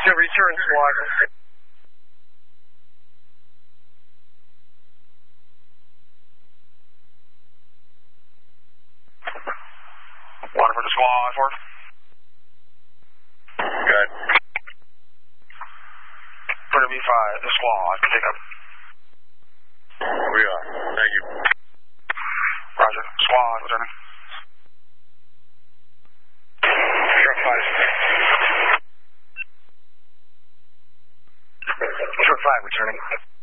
return SWAT. One for the squad, for. Good. For the B5, the squad, pick up. We are. Thank you. Roger. Squad, returning. Truck 5. Truck 5 returning.